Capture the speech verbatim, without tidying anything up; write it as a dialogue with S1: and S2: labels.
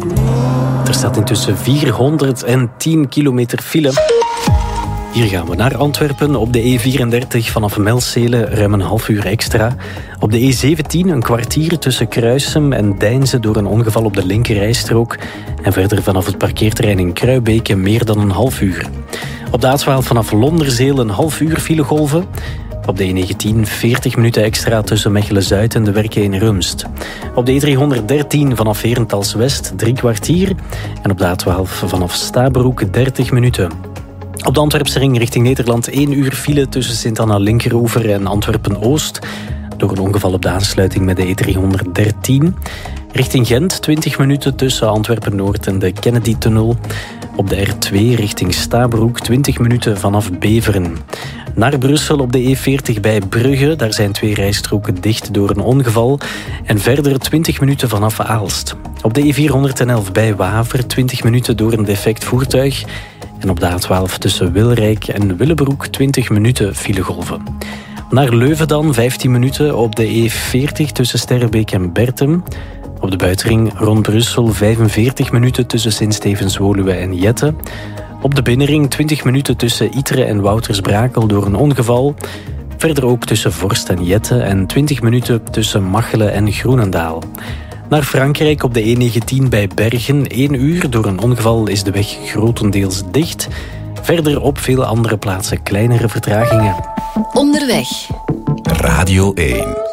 S1: Er staat intussen vierhonderdtien kilometer file. Hier gaan we naar Antwerpen. Op de E vierendertig vanaf Melcelen ruim een half uur extra. Op de E zeventien een kwartier tussen Kruisem en Deinze door een ongeval op de linkerrijstrook. En verder vanaf het parkeerterrein in Kruibeke meer dan een half uur. Op de A twaalf vanaf Londerzeel een half uur filegolven. Op de E negentien veertig minuten extra tussen Mechelen-Zuid en de Werken in Rumst. Op de E driehonderddertien vanaf Herentals-West drie kwartier. En op de A twaalf vanaf Stabroek dertig minuten. Op de Antwerpse ring richting Nederland één uur file tussen Sint-Anna-Linkeroever en Antwerpen-Oost. Door een ongeval op de aansluiting met de E driehonderddertien. Richting Gent twintig minuten tussen Antwerpen-Noord en de Kennedy-tunnel. Op de R twee richting Stabroek twintig minuten vanaf Beveren. Naar Brussel op de E veertig bij Brugge. Daar zijn twee rijstroken dicht door een ongeval. En verder twintig minuten vanaf Aalst. Op de E vierhonderdelf bij Waver twintig minuten door een defect voertuig. En op de A twaalf tussen Wilrijk en Willebroek twintig minuten filegolven. Naar Leuven dan vijftien minuten op de E veertig tussen Sterrebeek en Bertem. Op de buitenring rond Brussel vijfenveertig minuten tussen Sint-Stevens-Woluwe en Jette. Op de binnenring twintig minuten tussen Iteren en Woutersbrakel door een ongeval. Verder ook tussen Vorst en Jette en twintig minuten tussen Machelen en Groenendaal. Naar Frankrijk op de E negentien bij Bergen één uur. Door een ongeval is de weg grotendeels dicht. Verder op veel andere plaatsen kleinere vertragingen.
S2: Onderweg.
S3: Radio één.